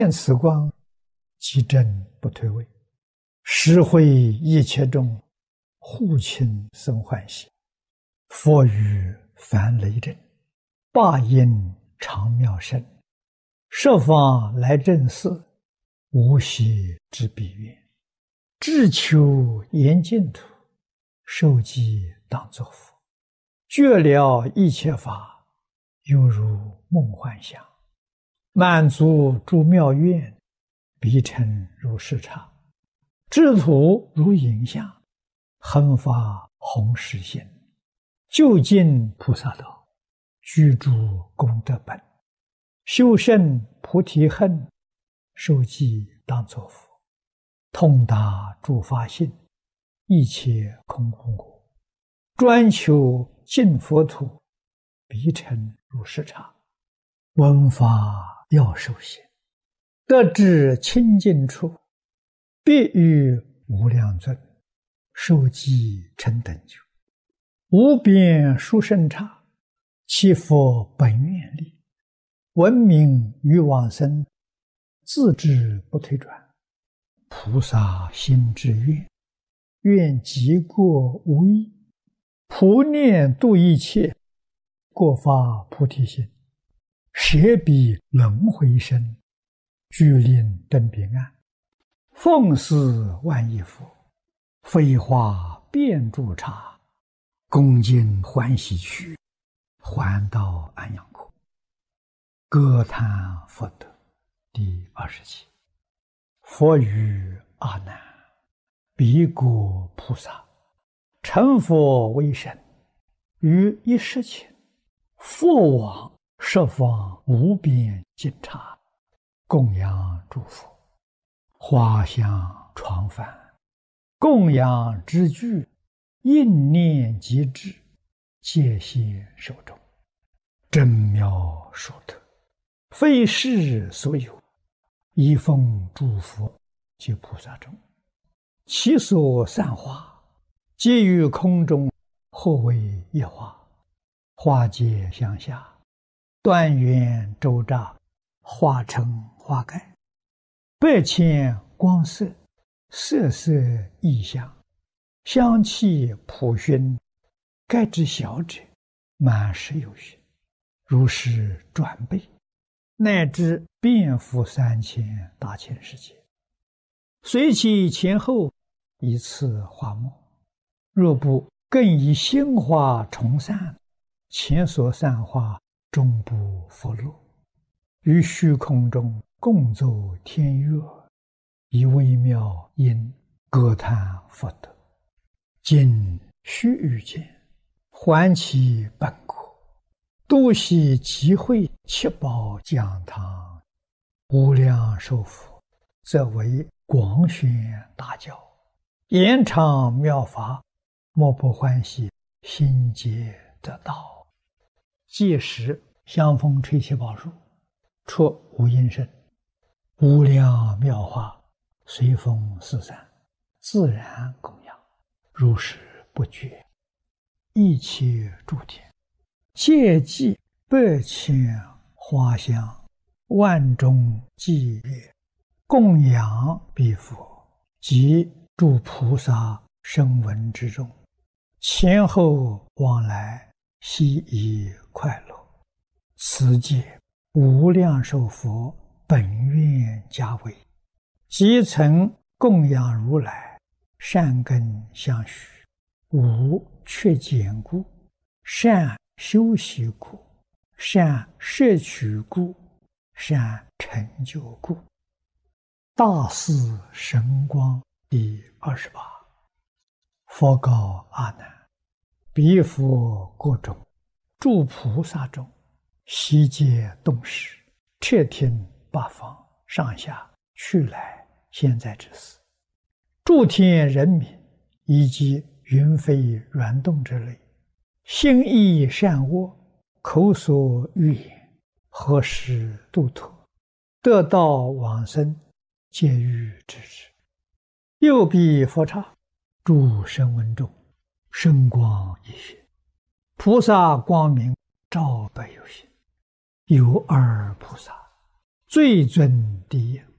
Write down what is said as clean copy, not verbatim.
见此光，即正不退位，实会一切众，护亲生欢喜。佛语凡雷震，霸音长妙声，设方来正事，无息之彼愿。志求严净土，受记当作佛。觉了一切法，犹如梦幻想。满足诸妙愿，必成如是刹。智土如影像，恒发弘誓心。究竟菩萨道，居住功德本。修胜菩提恨，受记当作佛。通达诸法性，一切空空果。专求净佛土，必成如是刹。闻法要受行，得至清净处，必遇无量尊，受记成等觉。无边殊胜刹，其佛本愿力。闻名于往生，自知不退转。菩萨心之愿，愿极过无益。普念度一切，过发菩提心。舍彼轮回身，具令登彼岸。奉事万亿佛，飞花遍诸刹。恭敬欢喜去，还到安养国。歌叹佛德第27。佛语阿难：彼国菩萨，成佛为身，于一时前，佛往十方无边尽刹，供养诸佛。花香传梵，供养之具，应念即至，戒谢手中。真妙殊特，非世所有，一奉诸佛及菩萨中。其所散花，皆于空中，或为一花。花皆向下，端圆周匝，化成花盖。百千光色，色色异香，香气普熏，盖之小者，满十有余。如是转倍，乃至遍覆3000大千世界。随其前后，一次花末。若不更以新花重散，前所散花终不复落。于虚空中共奏天乐，以微妙音歌叹佛德。今须臾间，还其本国，度悉集会七宝讲堂。无量寿佛，则为广宣大教，延长妙法，莫不欢喜，心皆得道。届时香风吹七宝树，出无音声，无量妙法随风四散，自然供养，如是不绝。一切诸天，皆祭百千花香，万众伎乐，供养彼佛及诸菩萨声闻之中，前后往来，悉以快乐。此界无量寿佛本愿家为，即曾供养如来，善根相续，无缺减故，善修习故，善摄取故，善成就故。大士神光第28。佛告阿难：彼佛国中，诸菩萨中，悉皆动识，彻听八方上下去来现在之事。诸天人民以及云飞软动之类，心意善恶，口所欲言，何时度脱，得道往生，皆欲知之。右彼佛刹，诸声闻中，声光一现，菩萨光明照百有心。有二菩萨， 最尊第一。